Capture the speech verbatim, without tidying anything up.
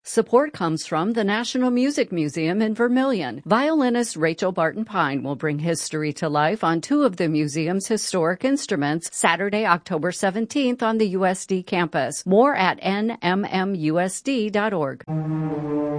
Support comes from the National Music Museum in Vermillion. Violinist Rachel Barton Pine will bring history to life on two of the museum's historic instruments Saturday, October seventeenth on the U S D campus. More at N M M U S D dot org.